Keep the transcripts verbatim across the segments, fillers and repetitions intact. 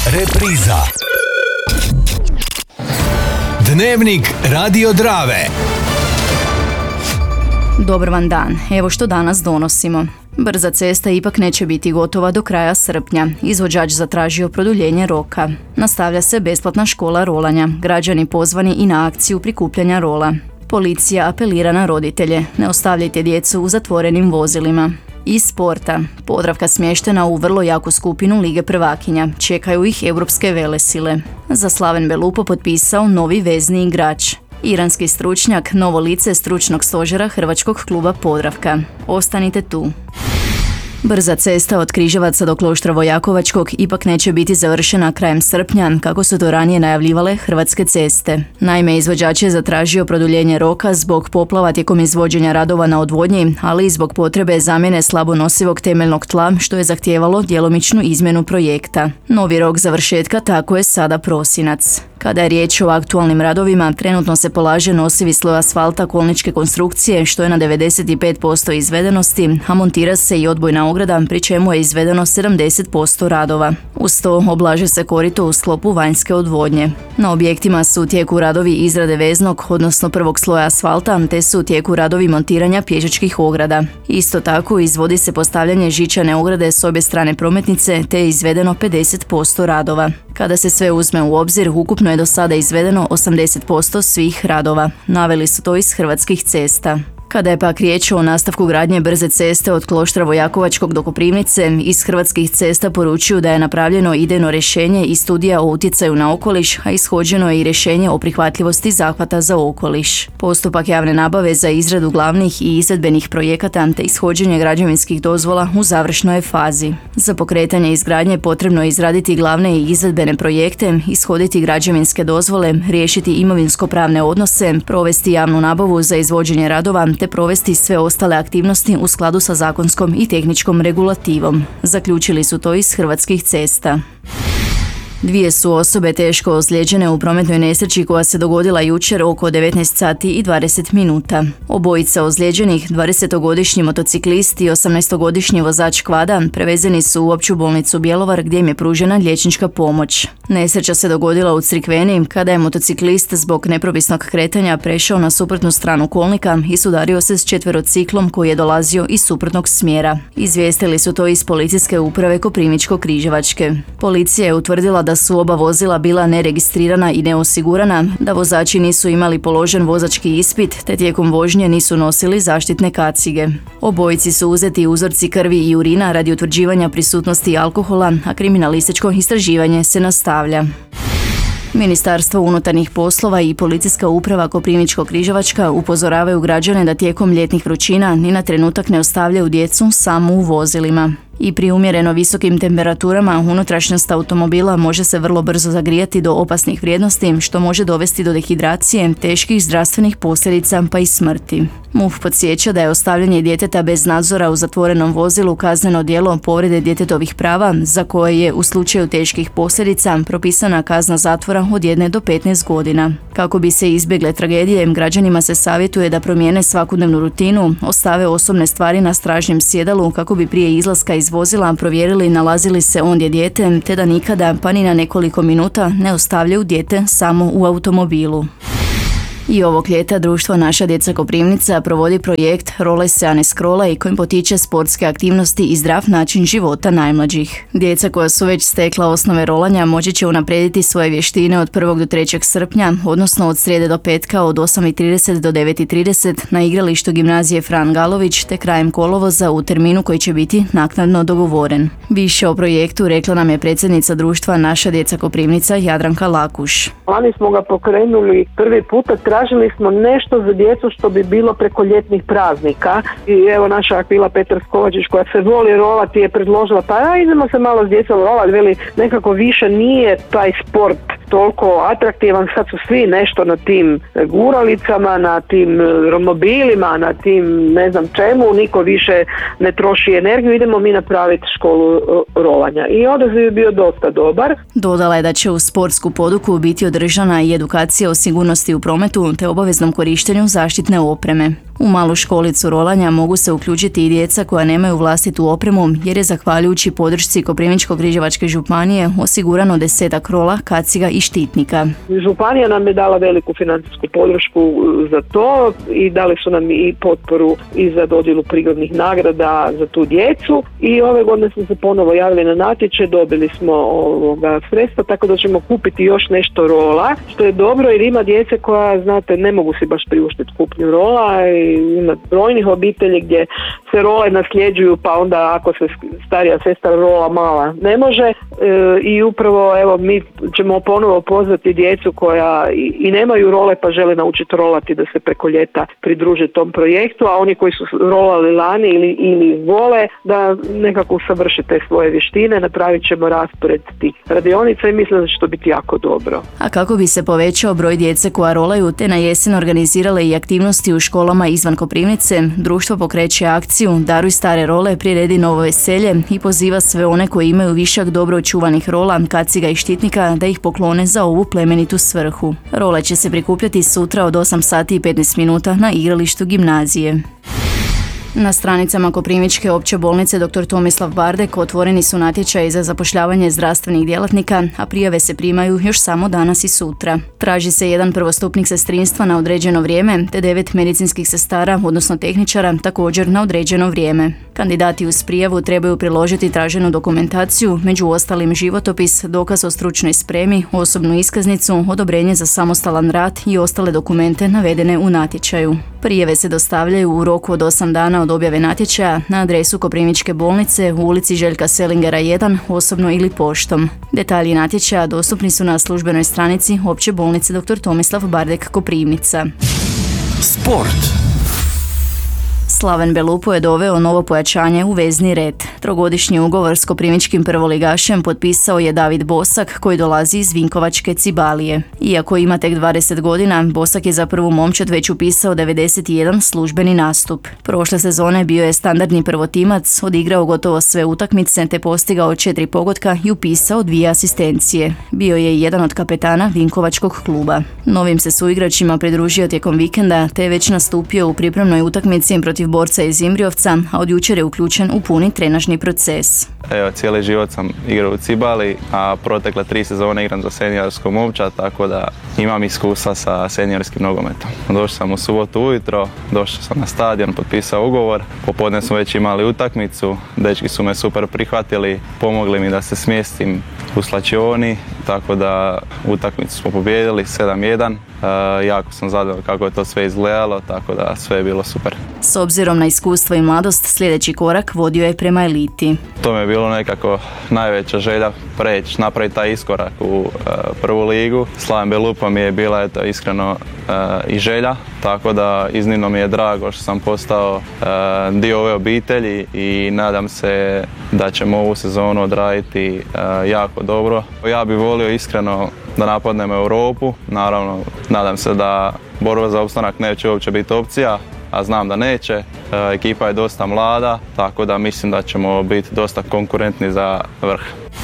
Repriza. Dnevnik Radio Drave. Dobar vam dan, evo što danas donosimo. Brza cesta ipak neće biti gotova do kraja srpnja. Izvođač zatražio produljenje roka. Nastavlja se besplatna škola rolanja. Građani pozvani i na akciju prikupljanja rola. Policija apelira na roditelje. Ne ostavljajte djecu u zatvorenim vozilima. Iz sporta. Podravka smještena u vrlo jaku skupinu Lige prvakinja. Čekaju ih europske velesile. Za Slaven Belupo potpisao novi vezni igrač. Iranski stručnjak, novo lice stručnog stožera Hrvačkog kluba Podravka. Ostanite tu. Brza cesta od Križevaca do Kloštra Vojakovačkog ipak neće biti završena krajem srpnja, kako su to ranije najavljivale Hrvatske ceste. Naime, izvođač je zatražio produljenje roka zbog poplava tijekom izvođenja radova na odvodnji, ali i zbog potrebe zamjene slabo nosivog temeljnog tla, što je zahtijevalo djelomičnu izmjenu projekta. Novi rok završetka tako je sada prosinac. Kada je riječ o aktualnim radovima, trenutno se polaže nosivi sloj asfalta kolničke konstrukcije, što je na devedeset pet posto izvedenosti, a montira se i odbojna ograda, pri čemu je izvedeno sedamdeset posto radova. Uz to oblaže se korito u sklopu vanjske odvodnje. Na objektima su u tijeku radovi izrade veznog, odnosno prvog sloja asfalta, te su u tijeku radovi montiranja pješačkih ograda. Isto tako izvodi se postavljanje žičane ograde s obje strane prometnice, te je izvedeno pedeset posto radova. Kada se sve uzme u obzir, ukupno je do sada izvedeno osamdeset posto svih radova. Naveli su to iz Hrvatskih cesta. Kada je pak riječ o nastavku gradnje brze ceste od Kloštra Vojakovačkog do Koprivnice, iz Hrvatskih cesta poručuju da je napravljeno idejno rješenje i studija o utjecaju na okoliš, a ishođeno je i rješenje o prihvatljivosti zahvata za okoliš. Postupak javne nabave za izradu glavnih i izvedbenih projekata te ishođenje građevinskih dozvola u završnoj je fazi. Za pokretanje izgradnje potrebno je izraditi glavne i izvedbene projekte, ishoditi građevinske dozvole, riješiti imovinsko-pravne odnose, provesti javnu nabavu za izvođenje radova te provesti sve ostale aktivnosti u skladu sa zakonskom i tehničkom regulativom. Zaključili su to iz Hrvatskih cesta. Dvije su osobe teško ozlijeđene u prometnoj nesreći koja se dogodila jučer oko devetnaest sati i dvadeset minuta. Obojica ozlijeđenih, dvadesetogodišnji motociklist i osamnaestogodišnji vozač kvada, prevezeni su u opću bolnicu Bjelovar gdje im je pružena liječnička pomoć. Nesreća se dogodila u Crikveni kada je motociklist zbog nepropisnog kretanja prešao na suprotnu stranu kolnika i sudario se s četverociklom koji je dolazio iz suprotnog smjera. Izvijestili su to iz policijske uprave Koprivničko-križevačke. Policija je utvrdila da su oba vozila bila neregistrirana i neosigurana, da vozači nisu imali položen vozački ispit, te tijekom vožnje nisu nosili zaštitne kacige. Obojici su uzeti uzorci krvi i urina radi utvrđivanja prisutnosti alkohola, a kriminalističko istraživanje se nastavlja. Ministarstvo unutarnjih poslova i policijska uprava Koprivničko-križevačka upozoravaju građane da tijekom ljetnih vrućina ni na trenutak ne ostavljaju djecu samu u vozilima. I pri umjereno visokim temperaturama unutrašnjost automobila može se vrlo brzo zagrijati do opasnih vrijednosti, što može dovesti do dehidracije, teških zdravstvenih posljedica pa i smrti. MUP podsjeća da je ostavljanje djeteta bez nadzora u zatvorenom vozilu kazneno djelo povrede djetetovih prava, za koje je u slučaju teških posljedica propisana kazna zatvora od jedne do petnaest godina. Kako bi se izbjegle tragedije, građanima se savjetuje da promijene svakodnevnu rutinu, ostave osobne stvari na stražnjem sjedalu kako bi prije izlaska iz vozila provjerili nalazili se ondje dijete, te da nikada, pa ni na nekoliko minuta, ne ostavljaju dijete samo u automobilu. I ovog ljeta društvo Naša djeca Koprivnica provodi projekt Rolaj se, a ne scrollaj, kojim potiče sportske aktivnosti i zdrav način života najmlađih. Djeca koja su već stekla osnove rolanja moći će unaprijediti svoje vještine od prvog do trećeg srpnja, odnosno od srijede do petka od osam i trideset do devet i trideset na igralištu gimnazije Fran Galović, te krajem kolovoza u terminu koji će biti naknadno dogovoren. Više o projektu rekla nam je predsjednica društva Naša djeca Koprivnica Jadranka Lakuš. Lani smo ga pokrenuli prvi puta. Tražili smo nešto za djecu što bi bilo preko ljetnih praznika i evo naša Akvila Petar Skovačić koja se voli rolati je predložila pa a idemo se malo s djecom rolati, veli nekako više nije taj sport toliko atraktivan, sad su svi nešto na tim guralicama, na tim romobilima, na tim ne znam čemu, niko više ne troši energiju, idemo mi napraviti školu rolanja. I odaziv je bio dosta dobar. Dodala je da će u sportsku poduku biti održana i edukacija o sigurnosti u prometu te obaveznom korištenju zaštitne opreme. U malu školicu rolanja mogu se uključiti i djeca koja nemaju vlastitu opremu jer je zahvaljujući podršci Koprivničko-križevačke županije osigurano desetak rola, kaciga i štitnika. Županija nam je dala veliku financijsku podršku za to i dali su nam i potporu i za dodjelu prigodnih nagrada za tu djecu i ove godine smo se ponovo javili na natječaj, dobili smo ovoga sredstva tako da ćemo kupiti još nešto rola, što je dobro jer ima djece koja, znate, ne mogu si baš priuštiti kupnju rola i ima brojnih obitelji gdje se role nasljeđuju pa onda ako se starija sestra rola mala ne može e, i upravo evo mi ćemo ponovo pozvati djecu koja i, i nemaju role pa žele naučiti rolati da se preko ljeta pridruže tom projektu, a oni koji su rolali lani ili, ili vole da nekako usavrše te svoje vještine, napravit ćemo raspored tih radionica i mislim da će to biti jako dobro. A kako bi se povećao broj djece koja rolaju te na jesen organizirale i aktivnosti u školama izvan Koprivnice, društvo pokreće akciju Daruj stare role, priredi novo veselje i poziva sve one koji imaju višak dobro očuvanih rola, kaciga i štitnika da ih poklone za ovu plemenitu svrhu. Role će se prikupljati sutra od osam sati i petnaest minuta na igralištu gimnazije. Na stranicama Koprivničke opće bolnice doktor Tomislav Bardek otvoreni su natječaji za zapošljavanje zdravstvenih djelatnika, a prijave se primaju još samo danas i sutra. Traži se jedan prvostupnik sestrinstva na određeno vrijeme, te devet medicinskih sestara, odnosno tehničara, također na određeno vrijeme. Kandidati uz prijavu trebaju priložiti traženu dokumentaciju, među ostalim životopis, dokaz o stručnoj spremi, osobnu iskaznicu, odobrenje za samostalan rad i ostale dokumente navedene u natječaju. Prijave se dostavljaju u roku od osam dana od objave natječaja na adresu Koprivničke bolnice u ulici Željka Selingera jedan, osobno ili poštom. Detalji natječaja dostupni su na službenoj stranici Opće bolnice doktor Tomislav Bardek Koprivnica. Sport. Slaven Belupo je doveo novo pojačanje u vezni red. Trogodišnji ugovor s koprivničkim prvoligašem potpisao je David Bosak koji dolazi iz Vinkovačke Cibalije. Iako ima tek dvadeset godina, Bosak je za prvu momčad već upisao devedeset jedan službeni nastup. Prošle sezone bio je standardni prvotimac, odigrao gotovo sve utakmice te postigao četiri pogotka i upisao dvije asistencije. Bio je jedan od kapetana Vinkovačkog kluba. Novim se suigračima pridružio tijekom vikenda te je već nastupio u pripremnoj utakmici protiv borca iz Imbriovca, a od jučer je uključen u puni trenažni proces. Evo, cijeli život sam igrao u Cibali, a protekle tri sezone igram za seniorsku momčad, tako da imam iskustva sa seniorskim nogometom. Došao sam u subotu ujutro, došao sam na stadion, potpisao ugovor, popodne smo već imali utakmicu, dečki su me super prihvatili, pomogli mi da se smjestim u slačioni, tako da utakmicu smo pobijedili sedam jedan. E, jako sam zadovoljan kako je to sve izgledalo, tako da sve je bilo super. S obzirom na iskustvo i mladost, sljedeći korak vodio je prema eliti. To mi je bilo nekako najveća želja preći, napraviti taj iskorak u e, prvu ligu. Slaven Belupo mi je bila eto, iskreno e, i želja, tako da iznimno mi je drago što sam postao e, dio ove obitelji i nadam se da ćemo ovu sezonu odraditi e, jako dobro. Ja bih volio iskreno da napadnemo Europu, naravno nadam se da borba za opstanak neće uopće biti opcija, a znam da neće. E, ekipa je dosta mlada, tako da mislim da ćemo biti dosta konkurentni za vrh.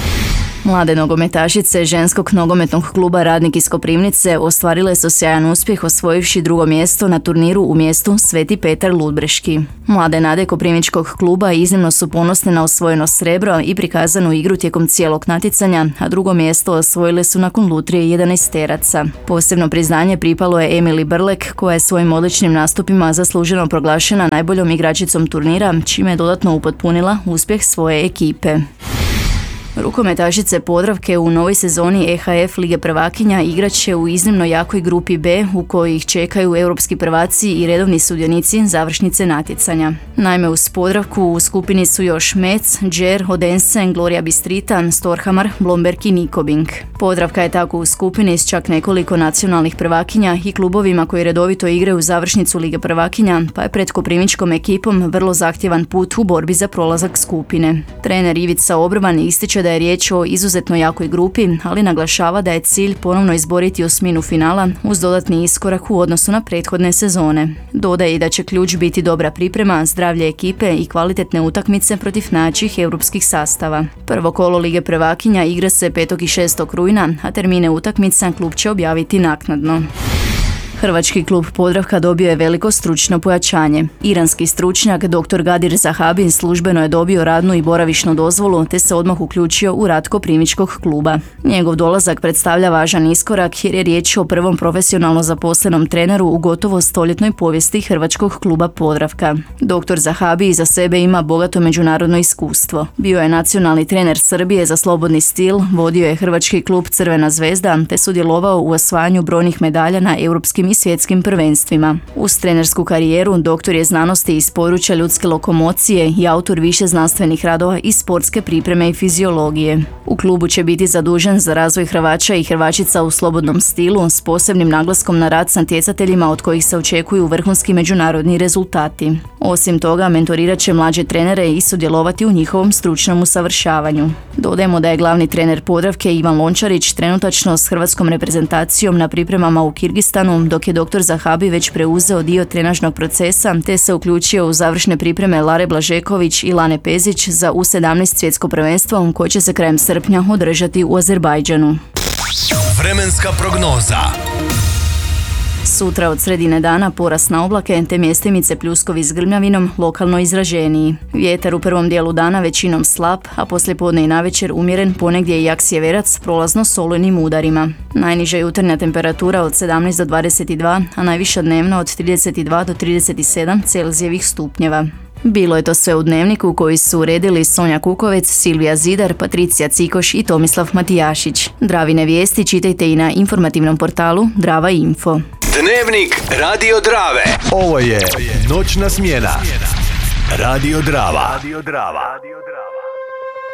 Mlade nogometašice ženskog nogometnog kluba Radnik iz Koprivnice ostvarile su sjajan uspjeh osvojivši drugo mjesto na turniru u mjestu Sveti Petar Ludbreški. Mlade nade Koprivničkog kluba iznimno su ponosne na osvojeno srebro i prikazanu igru tijekom cijelog natjecanja, a drugo mjesto osvojile su nakon lutrije jedanaesteraca. Posebno priznanje pripalo je Emili Brlek, koja je svojim odličnim nastupima zasluženo proglašena najboljom igračicom turnira, čime je dodatno upotpunila uspjeh svoje ekipe. Rukometašice Podravke u novoj sezoni E H F Lige prvakinja igrat će u iznimno jakoj grupi B u kojoj ih čekaju europski prvaci i redovni sudionici završnice natjecanja. Naime, uz Podravku u skupini su još Metz, Džer, Odense, Gloria Bistrita, Storhamar, Blomberg i Nikobing. Podravka je tako u skupini s čak nekoliko nacionalnih prvakinja i klubovima koji redovito igraju završnicu Lige prvakinja, pa je pred koprivničkom ekipom vrlo zahtjevan put u borbi za prolazak skupine. Trener Ivica Obrvan ističe da da je riječ o izuzetno jakoj grupi, ali naglašava da je cilj ponovno izboriti osminu finala uz dodatni iskorak u odnosu na prethodne sezone. Dodaje i da će ključ biti dobra priprema, zdravlje ekipe i kvalitetne utakmice protiv najjačih europskih sastava. Prvo kolo Lige prvakinja igra se petog i šestog rujna, a termine utakmica klub će objaviti naknadno. Hrvački klub Podravka dobio je veliko stručno pojačanje. Iranski stručnjak dr Gadir Zahabi službeno je dobio radnu i boravišnu dozvolu te se odmah uključio u rad Koprivničkog kluba. Njegov dolazak predstavlja važan iskorak jer je riječ o prvom profesionalno zaposlenom treneru u gotovo stoljetnoj povijesti Hrvačkog kluba Podravka. dr Zahabi iza sebe ima bogato međunarodno iskustvo. Bio je nacionalni trener Srbije za slobodni stil, vodio je hrvački klub Crvena zvezda te sudjelovao u osvajanju brojnih medalja na europskim i svjetskim prvenstvima. Uz trenersku karijeru doktor je znanosti iz područja ljudske lokomocije i autor više znanstvenih radova iz sportske pripreme i fiziologije. U klubu će biti zadužen za razvoj Hrvača i Hrvačica u slobodnom stilu s posebnim naglaskom na rad s natjecateljima od kojih se očekuju vrhunski međunarodni rezultati. Osim toga, mentorirat će mlađe trenere i sudjelovati u njihovom stručnom usavršavanju. Dodajemo da je glavni trener Podravke Ivan Lončarić trenutačno s hrvatskom reprezentacijom na pripremama u Kirgistanu, dok je dr Zahabi već preuzeo dio trenažnog procesa te se uključio u završne pripreme Lare Blažeković i Lane Pezić za U sedamnaest svjetsko prvenstvo koje će se krajem srpnja održati u Azerbajdžanu. Vremenska prognoza. Sutra od sredine dana porast na oblake te mjestimice pljuskovi s grmljavinom, lokalno izraženiji. Vjetar u prvom dijelu dana većinom slab, a poslijepodne i navečer umjeren, ponegdje i jak sjeverac prolazno s olujnim udarima. Najniža jutarnja temperatura od sedamnaest do dvadeset dva, a najviša dnevna od trideset dva do trideset sedam Celzijevih stupnjeva. Bilo je to sve u Dnevniku koji su uredili Sonja Kukovec, Silvija Zidar, Patricija Cikoš i Tomislav Matijašić. Dravine vijesti čitajte i na informativnom portalu Drava Info. Dnevnik Radio Drave. Ovo je noćna smjena. Radio Drava. Radio Drava.